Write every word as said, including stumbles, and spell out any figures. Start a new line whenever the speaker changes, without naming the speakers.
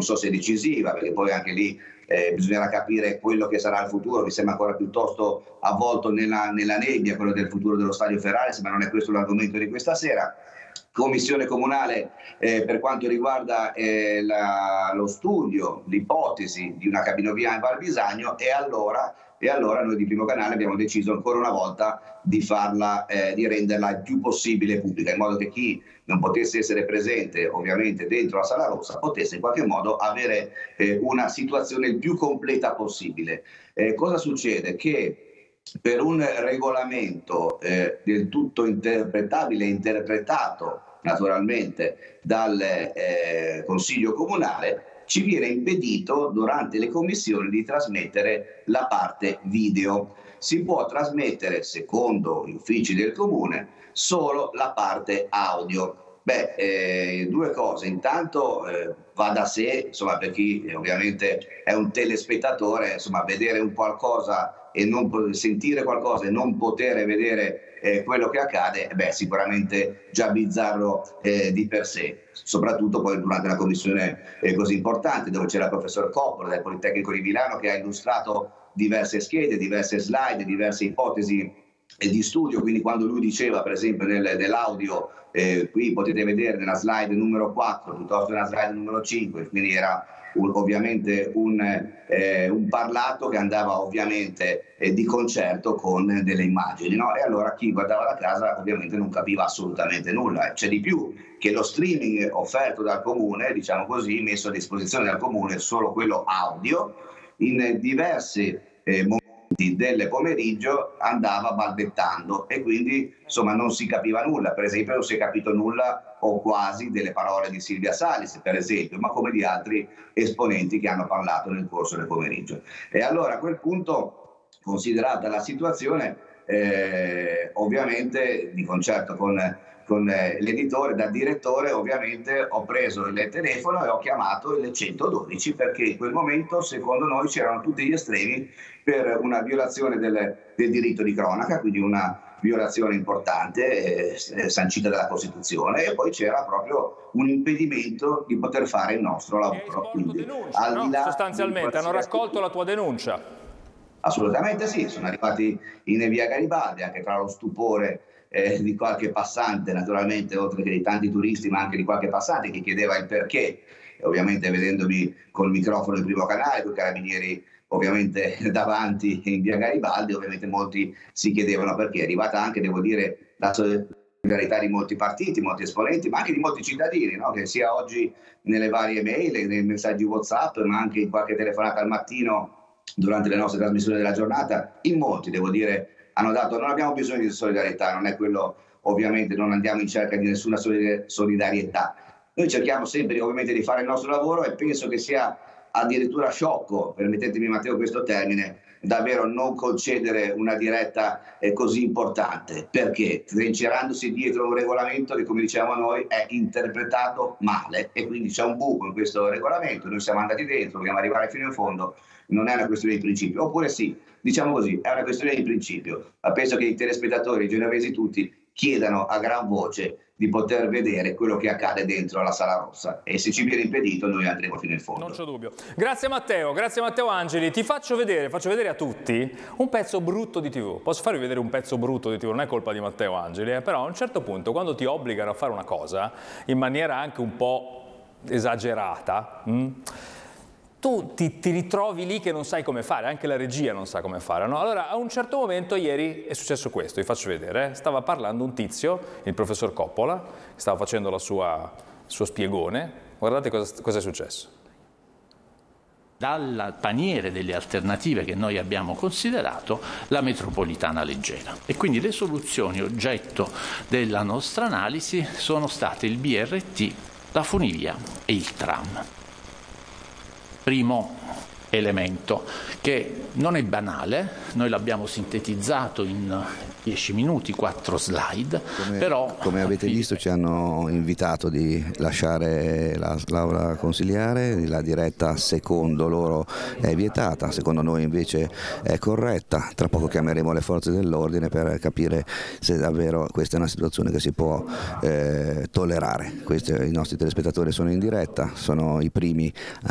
non so se è decisiva, perché poi anche lì eh, bisognerà capire quello che sarà il futuro. Mi sembra ancora piuttosto avvolto nella, nella nebbia quello del futuro dello stadio Ferraris, ma non è questo l'argomento di questa sera. Commissione comunale eh, per quanto riguarda eh, la, lo studio, l'ipotesi di una cabinovia in Val Bisagno, e allora, e allora noi di Primo Canale abbiamo deciso ancora una volta di farla, eh, di renderla il più possibile pubblica, in modo che chi non potesse essere presente ovviamente dentro la Sala Rossa potesse in qualche modo avere eh, una situazione il più completa possibile. Eh, cosa succede? Che per un regolamento eh, del tutto interpretabile e interpretato naturalmente dal eh, Consiglio Comunale, ci viene impedito durante le commissioni di trasmettere la parte video. Si può trasmettere, secondo gli uffici del Comune, solo la parte audio. Beh, eh, due cose. Intanto eh, va da sé, insomma, per chi eh, ovviamente è un telespettatore, insomma, vedere un qualcosa e non sentire qualcosa e non poter vedere eh, quello che accade, beh, sicuramente già bizzarro eh, di per sé, soprattutto poi durante una commissione eh, così importante, dove c'era il professor Coppola del Politecnico di Milano, che ha illustrato diverse schede, diverse slide, diverse ipotesi eh, di studio. Quindi quando lui diceva, per esempio nel, nell'audio, eh, qui potete vedere nella slide numero quattro piuttosto che nella slide numero cinque, quindi era Un, ovviamente un, eh, un parlato che andava ovviamente eh, di concerto con delle immagini, no? E allora chi guardava da casa ovviamente non capiva assolutamente nulla. C'è di più, che lo streaming offerto dal Comune, diciamo così, messo a disposizione dal Comune, solo quello audio, in diversi eh, momenti del pomeriggio andava balbettando e quindi insomma non si capiva nulla. Per esempio non si è capito nulla o quasi delle parole di Silvia Salis, per esempio, ma come di altri esponenti che hanno parlato nel corso del pomeriggio. E allora a quel punto, considerata la situazione, eh, ovviamente di concerto con con l'editore, da direttore ovviamente ho preso il telefono e ho chiamato il centododici, perché in quel momento secondo noi c'erano tutti gli estremi per una violazione del, del diritto di cronaca, quindi una violazione importante eh, sancita dalla Costituzione, e poi c'era proprio un impedimento di poter fare il nostro lavoro. Quindi,
denuncia, al di no? là sostanzialmente hanno raccolto la tua denuncia.
Assolutamente sì, sono arrivati in via Garibaldi, anche tra lo stupore Eh, di qualche passante, naturalmente, oltre che di tanti turisti, ma anche di qualche passante che chiedeva il perché. E ovviamente vedendomi col microfono del Primo Canale, con i carabinieri ovviamente davanti in via Garibaldi, ovviamente molti si chiedevano perché. È arrivata anche, devo dire, la solidarietà di molti partiti, molti esponenti, ma anche di molti cittadini, no? Che sia oggi nelle varie mail, nei messaggi WhatsApp, ma anche in qualche telefonata al mattino durante le nostre trasmissioni della giornata, in molti, devo dire, hanno dato: non abbiamo bisogno di solidarietà, non è quello, ovviamente non andiamo in cerca di nessuna solidarietà. Noi cerchiamo sempre ovviamente di fare il nostro lavoro, e penso che sia addirittura sciocco, permettetemi Matteo questo termine, davvero non concedere una diretta eh, così importante, perché trincerandosi dietro un regolamento che, come diciamo noi, è interpretato male, e quindi c'è un buco in questo regolamento. Noi siamo andati dentro, dobbiamo arrivare fino in fondo. Non è una questione di principio, oppure sì, diciamo così, è una questione di principio, ma penso che i telespettatori, i genovesi tutti, chiedano a gran voce di poter vedere quello che accade dentro la Sala Rossa, e se ci viene impedito noi andremo fino in fondo.
Non c'è dubbio. Grazie Matteo, grazie Matteo Angeli. Ti faccio vedere, faccio vedere a tutti un pezzo brutto di tivù. Posso farvi vedere un pezzo brutto di tivù? Non è colpa di Matteo Angeli, eh? Però a un certo punto, quando ti obbligano a fare una cosa in maniera anche un po' esagerata, mh? tu ti, ti ritrovi lì che non sai come fare, anche la regia non sa come fare, no? Allora, a un certo momento ieri è successo questo, vi faccio vedere, eh? Stava parlando un tizio, il professor Coppola, stava facendo la sua, il suo spiegone, guardate cosa, cosa è successo.
Dal paniere delle alternative che noi abbiamo considerato, la metropolitana leggera. E quindi le soluzioni oggetto della nostra analisi sono state il B R T, la funivia e il tram. Primo elemento, che non è banale, noi l'abbiamo sintetizzato in dieci minuti, quattro slide,
come,
però...
Come avete visto ci hanno invitato di lasciare la, l'aula consiliare, la diretta secondo loro è vietata, secondo noi invece è corretta. Tra poco chiameremo le forze dell'ordine per capire se davvero questa è una situazione che si può eh, tollerare. Questi, i nostri telespettatori sono in diretta, sono i primi